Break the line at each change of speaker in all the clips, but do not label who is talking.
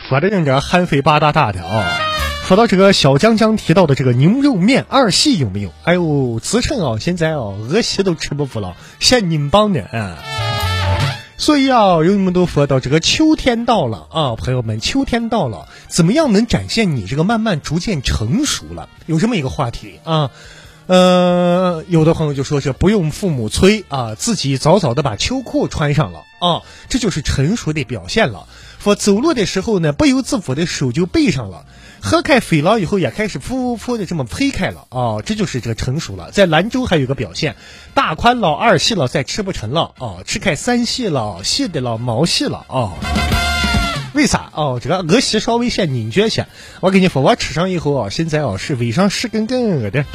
说的人这韩非八大大的啊。说到这个小江江提到的这个牛肉面二系有没有？哎呦，自称啊，现在啊，俄系都吃不服了，嫌您帮呢啊。所以啊，人们都说到这个秋天到了啊，朋友们，秋天到了，怎么样能展现你这个慢慢逐渐成熟了？有这么一个话题啊。有的朋友就说是不用父母催啊，自己早早的把秋裤穿上了啊，这就是成熟的表现了。说走路的时候呢，不由自主的手就背上了，喝开水了以后也开始噗噗的这么推开了啊，这就是这个成熟了。在兰州还有一个表现，大宽了二细了再吃不成了啊，吃开三细了细的了毛细了啊。为啥哦？这个鹅细稍微显凝结些。我跟你说，我吃上以后啊，现在啊是胃上湿根根的。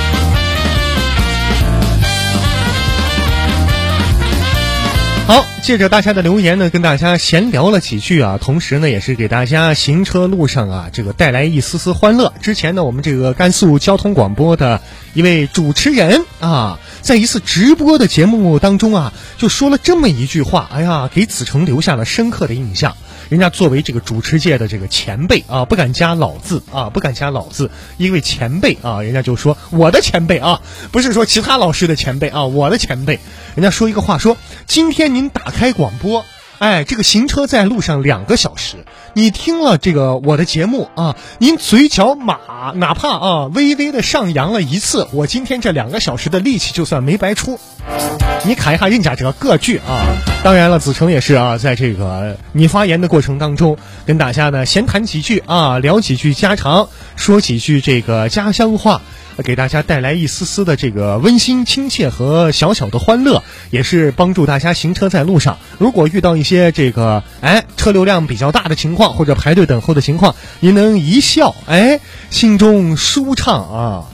好，借着大家的留言呢，跟大家闲聊了几句啊，同时呢，也是给大家行车路上啊，这个带来一丝丝欢乐。之前呢，我们这个甘肃交通广播的一位主持人啊，在一次直播的节目当中啊，就说了这么一句话，哎呀，给子成留下了深刻的印象。人家作为这个主持界的这个前辈啊，不敢加老字啊，不敢加老字，一位前辈啊，人家就说我的前辈啊，不是说其他老师的前辈啊，我的前辈。人家说一个话，说今天您打开广播，哎，这个行车在路上2个小时，你听了这个我的节目啊，您嘴角哪怕啊微微的上扬了一次，我今天这2个小时的力气就算没白出。你看一下人家这个个句啊。当然了，子成也是啊，在这个你发言的过程当中，跟大家呢闲谈几句啊，聊几句家常，说几句这个家乡话，给大家带来一丝丝的这个温馨亲切和小小的欢乐，也是帮助大家行车在路上。如果遇到一些这个车流量比较大的情况，或者排队等候的情况，您能一笑，心中舒畅啊。